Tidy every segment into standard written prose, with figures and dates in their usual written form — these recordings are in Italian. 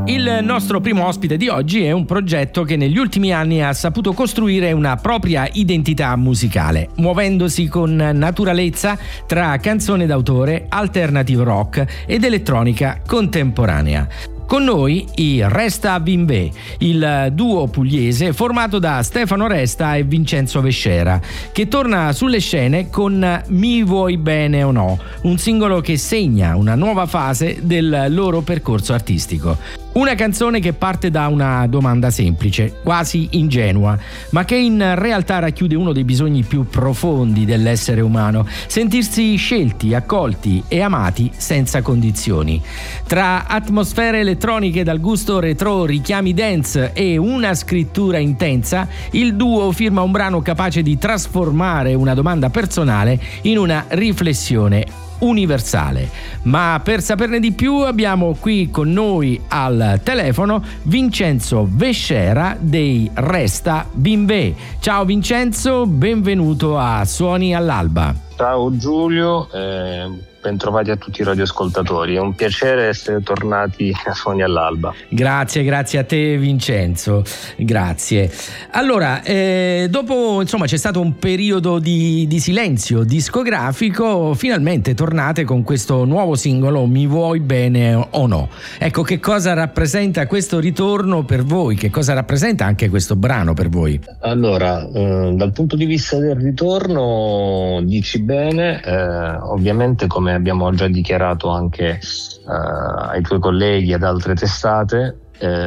Il nostro primo ospite di oggi è un progetto che negli ultimi anni ha saputo costruire una propria identità musicale, muovendosi con naturalezza tra canzone d'autore, alternative rock ed elettronica contemporanea. Con noi i Resta Bimbe, il duo pugliese formato da Stefano Resta e Vincenzo Vescera, che torna sulle scene con Mi vuoi bene o no, un singolo che segna una nuova fase del loro percorso artistico. Una canzone che parte da una domanda semplice, quasi ingenua, ma che in realtà racchiude uno dei bisogni più profondi dell'essere umano: sentirsi scelti, accolti e amati senza condizioni. Tra atmosfere elettroniche dal gusto retro, richiami dance e una scrittura intensa, il duo firma un brano capace di trasformare una domanda personale in una riflessione universale. Ma per saperne di più abbiamo qui con noi al telefono Vincenzo Vescera dei Resta Bimbe. Ciao Vincenzo, benvenuto a Suoni all'Alba. Ciao Giulio, bentrovati a tutti i radioascoltatori, è un piacere essere tornati a Suoni all'Alba. Grazie a te Vincenzo, grazie. Allora, dopo c'è stato un periodo di silenzio discografico, finalmente tornate con questo nuovo singolo Mi vuoi bene o no. Ecco, che cosa rappresenta questo ritorno per voi? Che cosa rappresenta anche questo brano per voi? Allora, dal punto di vista del ritorno, dici bene, ovviamente come abbiamo già dichiarato anche ai tuoi colleghi ad altre testate,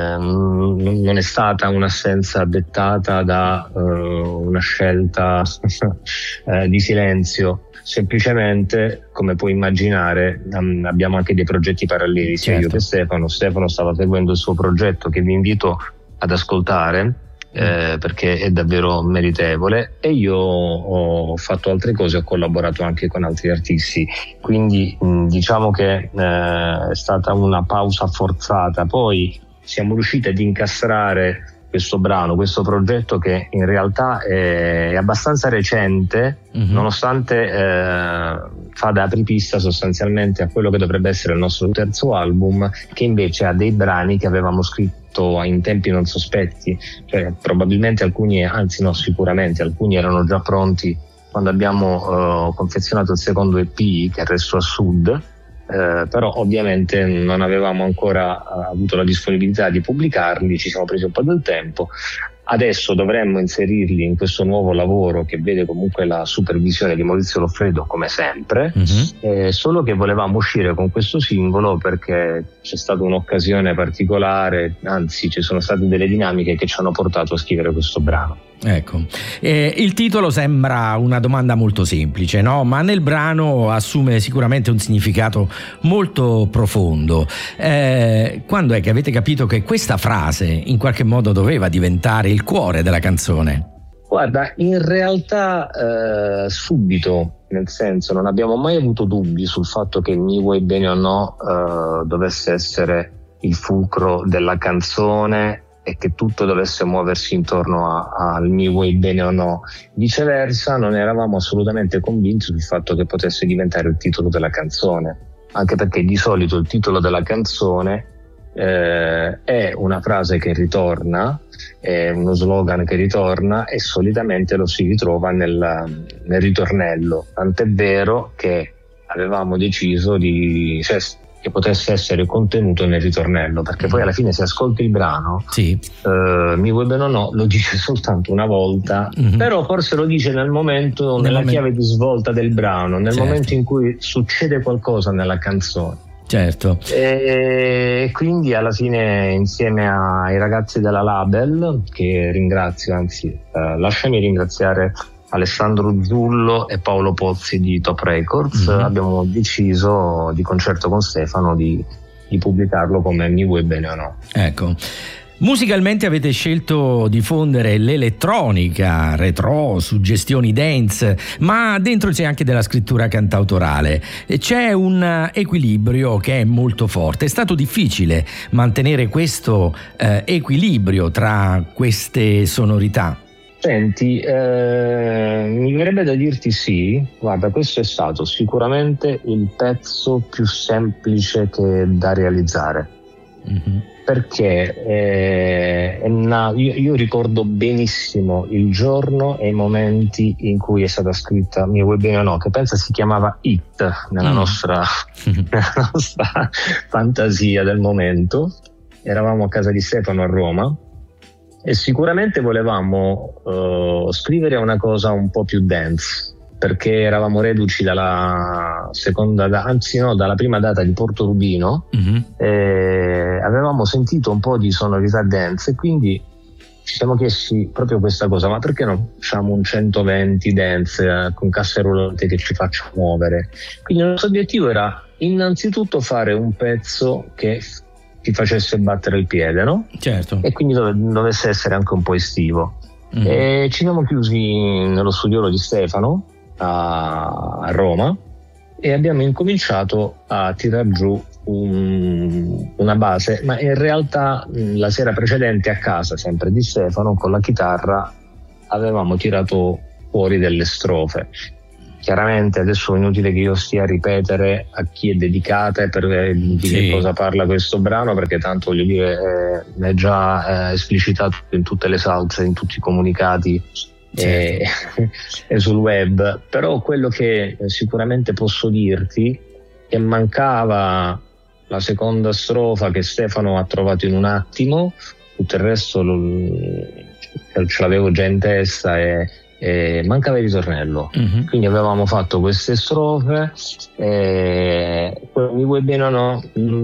non è stata un'assenza dettata da una scelta di silenzio. Semplicemente, come puoi immaginare, abbiamo anche dei progetti paralleli, sia io che Stefano stava seguendo il suo progetto, che vi invito ad ascoltare, perché è davvero meritevole, e io ho fatto altre cose, ho collaborato anche con altri artisti, quindi diciamo che è stata una pausa forzata. Poi siamo riusciti ad incastrare questo brano, questo progetto, che in realtà è abbastanza recente, nonostante fa da apripista sostanzialmente a quello che dovrebbe essere il nostro terzo album, che invece ha dei brani che avevamo scritto in tempi non sospetti, cioè probabilmente alcuni, anzi no, sicuramente alcuni erano già pronti quando abbiamo confezionato il secondo EP, che è Resto a Sud. Però ovviamente non avevamo ancora avuto la disponibilità di pubblicarli, ci siamo presi un po' del tempo. Adesso dovremmo inserirli in questo nuovo lavoro, che vede comunque la supervisione di Maurizio Loffredo, come sempre, solo che volevamo uscire con questo singolo perché c'è stata un'occasione particolare, anzi ci sono state delle dinamiche che ci hanno portato a scrivere questo brano. Ecco, il titolo sembra una domanda molto semplice, no? Ma nel brano assume sicuramente un significato molto profondo. Quando è che avete capito che questa frase in qualche modo doveva diventare il cuore della canzone? Guarda, in realtà subito, nel senso, non abbiamo mai avuto dubbi sul fatto che Mi vuoi bene o no dovesse essere il fulcro della canzone e che tutto dovesse muoversi intorno al Mi vuoi bene o no. Viceversa, non eravamo assolutamente convinti sul fatto che potesse diventare il titolo della canzone, anche perché di solito il titolo della canzone è una frase che ritorna, è uno slogan che ritorna, e solitamente lo si ritrova nel ritornello. Tant'è vero che avevamo deciso che potesse essere contenuto nel ritornello, perché poi alla fine, se ascolti il brano, Mi vuoi bene o no lo dice soltanto una volta, però forse lo dice nel momento, nella chiave di svolta del brano, nel momento in cui succede qualcosa nella canzone. Certo. E quindi alla fine, insieme ai ragazzi della Label, che ringrazio, anzi lasciami ringraziare Alessandro Zullo e Paolo Pozzi di Top Records, abbiamo deciso di concerto con Stefano di pubblicarlo come Mi vuoi bene o no. Ecco. Musicalmente avete scelto di fondere l'elettronica, retro, suggestioni dance, ma dentro c'è anche della scrittura cantautorale. C'è un equilibrio che è molto forte. È stato difficile mantenere questo equilibrio tra queste sonorità? Senti, mi verrebbe da dirti sì. Guarda, questo è stato sicuramente il pezzo più semplice da realizzare. perché io ricordo benissimo il giorno e i momenti in cui è stata scritta Mi vuoi bene o no, che pensa si chiamava It nella nostra fantasia del momento. Eravamo a casa di Stefano a Roma e sicuramente volevamo scrivere una cosa un po' più dance, perché eravamo reduci dalla prima data di Porto Rubino, e avevamo sentito un po' di sonorità dance e quindi ci siamo chiesti proprio questa cosa: ma perché non facciamo un 120 dance con casse rullanti che ci faccia muovere? Quindi il nostro obiettivo era innanzitutto fare un pezzo che ti facesse battere il piede, no? Certo. E quindi dovesse essere anche un po' estivo. E ci siamo chiusi nello studiolo di Stefano a Roma e abbiamo incominciato a tirar giù una base, ma in realtà la sera precedente a casa, sempre di Stefano, con la chitarra avevamo tirato fuori delle strofe. Chiaramente adesso è inutile che io stia a ripetere a chi è dedicata e di che cosa parla questo brano, perché tanto voglio dire è già esplicitato in tutte le salse, in tutti i comunicati. E sul web. Però quello che sicuramente posso dirti è che mancava la seconda strofa che Stefano ha trovato in un attimo, tutto il resto ce l'avevo già in testa e mancava il ritornello. Quindi avevamo fatto queste strofe, mi vuoi bene o no,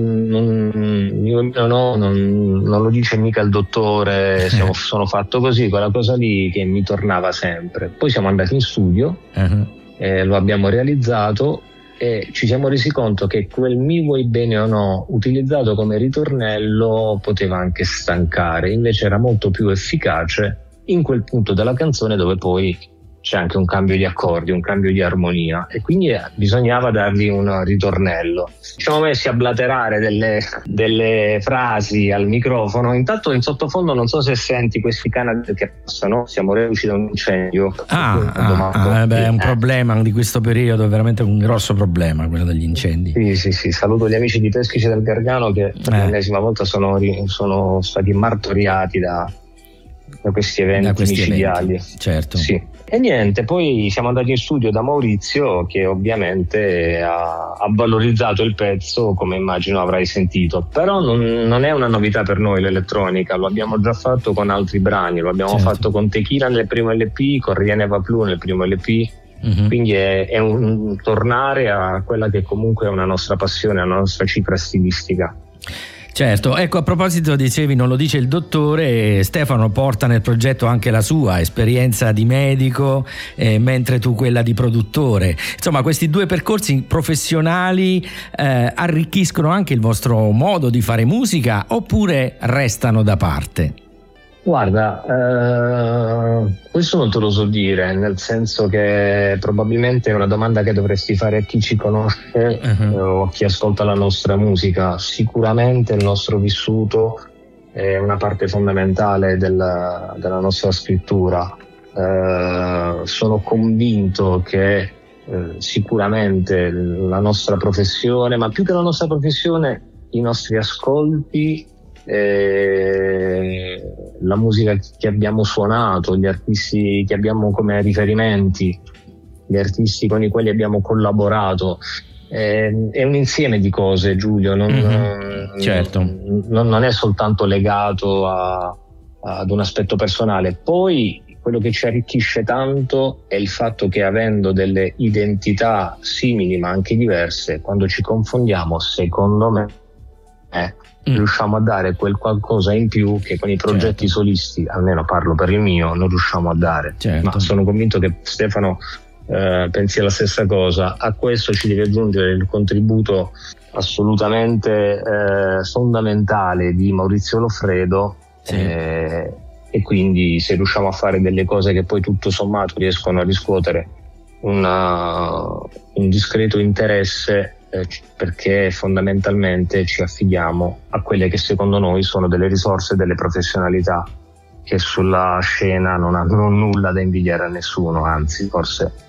non lo dice mica il dottore, sono fatto così, quella cosa lì che mi tornava sempre. Poi siamo andati in studio, lo abbiamo realizzato e ci siamo resi conto che quel mi vuoi bene o no utilizzato come ritornello poteva anche stancare, invece era molto più efficace in quel punto della canzone dove poi c'è anche un cambio di accordi, un cambio di armonia, e quindi bisognava dargli un ritornello. Ci siamo messi a blaterare delle frasi al microfono. Intanto in sottofondo non so se senti questi canali che passano, siamo reduci da un incendio. È un problema di questo periodo, veramente un grosso problema quello degli incendi. Sì, saluto gli amici di Peschici del Gargano che per l'ennesima volta sono stati martoriati da questi eventi micidiali. Certo. Sì. E niente, poi siamo andati in studio da Maurizio, che ovviamente ha valorizzato il pezzo, come immagino avrai sentito. Però non è una novità per noi l'elettronica, lo abbiamo già fatto con altri brani, lo abbiamo fatto con Tequila nel primo LP, con Rieneva Plu nel primo LP. Quindi è un tornare a quella che comunque è una nostra passione, una nostra cifra stilistica. Certo, ecco, a proposito, dicevi non lo dice il dottore, Stefano porta nel progetto anche la sua esperienza di medico, mentre tu quella di produttore. Insomma, questi due percorsi professionali arricchiscono anche il vostro modo di fare musica oppure restano da parte? Guarda, questo non te lo so dire, nel senso che probabilmente è una domanda che dovresti fare a chi ci conosce o a chi ascolta la nostra musica. Sicuramente il nostro vissuto è una parte fondamentale della nostra scrittura. Sono convinto che sicuramente la nostra professione, ma più che la nostra professione, i nostri ascolti, la musica che abbiamo suonato, gli artisti che abbiamo come riferimenti, gli artisti con i quali abbiamo collaborato, è un insieme di cose, Giulio, non è soltanto legato ad un aspetto personale. Poi quello che ci arricchisce tanto è il fatto che, avendo delle identità simili ma anche diverse, quando ci confondiamo, secondo me riusciamo a dare quel qualcosa in più che con i progetti solisti, almeno parlo per il mio, non riusciamo a dare. Ma sono convinto che Stefano pensi la stessa cosa. A questo ci deve aggiungere il contributo assolutamente fondamentale di Maurizio Loffredo, e quindi se riusciamo a fare delle cose che poi tutto sommato riescono a riscuotere un discreto interesse, perché fondamentalmente ci affidiamo a quelle che secondo noi sono delle risorse, delle professionalità che sulla scena non hanno nulla da invidiare a nessuno, anzi forse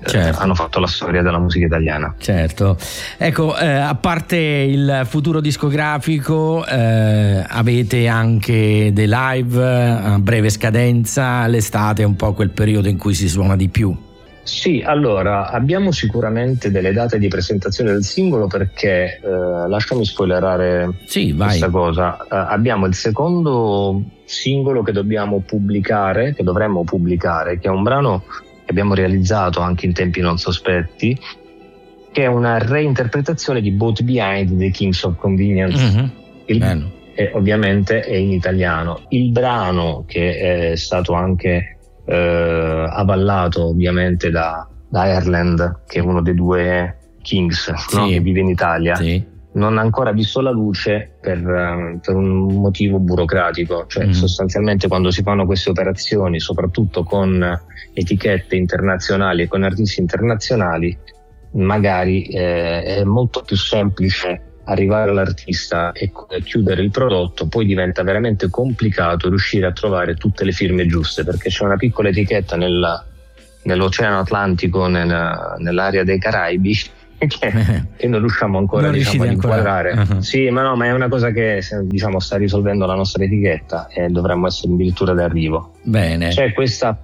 hanno fatto la storia della musica italiana. Certo. Ecco, a parte il futuro discografico, avete anche dei live a breve scadenza, l'estate è un po' quel periodo in cui si suona di più. Sì, allora abbiamo sicuramente delle date di presentazione del singolo, perché lasciami spoilerare questa cosa. Abbiamo il secondo singolo che dovremmo pubblicare, che è un brano che abbiamo realizzato anche in tempi non sospetti, che è una reinterpretazione di Boat Behind dei Kings of Convenience. Ovviamente è in italiano. Il brano, che è stato anche avallato ovviamente da Ireland, che è uno dei due Kings, no? Che vive in Italia, non ha ancora visto la luce per un motivo burocratico, cioè sostanzialmente quando si fanno queste operazioni, soprattutto con etichette internazionali e con artisti internazionali, magari è molto più semplice arrivare all'artista e chiudere il prodotto, poi diventa veramente complicato riuscire a trovare tutte le firme giuste, perché c'è una piccola etichetta nell'Oceano Atlantico, nell'area dei Caraibi, che non riusciamo ancora ad inquadrare. Sì, ma è una cosa che sta risolvendo la nostra etichetta e dovremmo essere addirittura d'arrivo. Bene. C'è questa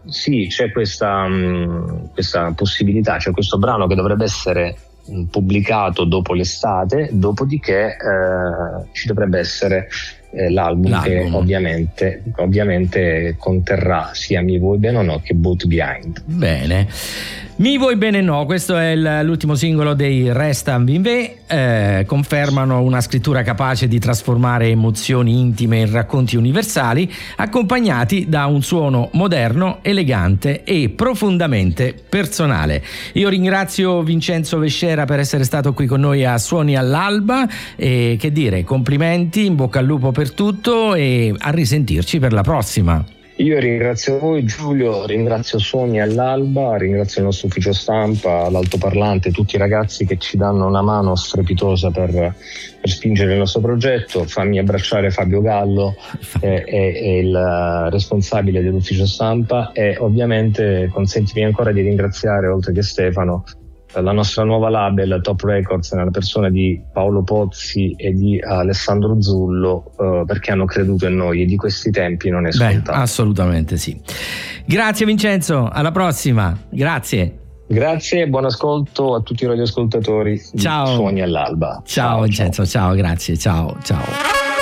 possibilità, c'è questo brano che dovrebbe essere pubblicato dopo l'estate, dopodiché ci dovrebbe essere l'album che ovviamente conterrà sia Mi vuoi bene o no che Boat Behind. Bene. Mi vuoi bene no, questo è l'ultimo singolo dei Restan Vinvé, confermano una scrittura capace di trasformare emozioni intime in racconti universali, accompagnati da un suono moderno, elegante e profondamente personale. Io ringrazio Vincenzo Vescera per essere stato qui con noi a Suoni all'Alba e che dire, complimenti, in bocca al lupo per tutto e a risentirci per la prossima. Io ringrazio voi Giulio, ringrazio Suoni all'Alba, ringrazio il nostro ufficio stampa, l'altoparlante, tutti i ragazzi che ci danno una mano strepitosa per spingere il nostro progetto. Fammi abbracciare Fabio Gallo, è il responsabile dell'ufficio stampa, e ovviamente consentimi ancora di ringraziare, oltre che Stefano, la nostra nuova label Top Records, nella persona di Paolo Pozzi e di Alessandro Zullo, perché hanno creduto in noi, e di questi tempi non è scontato. Assolutamente sì. Grazie Vincenzo, alla prossima. Grazie e buon ascolto a tutti i radioascoltatori. Ciao. Suoni all'Alba. Ciao Vincenzo, ciao, grazie, ciao.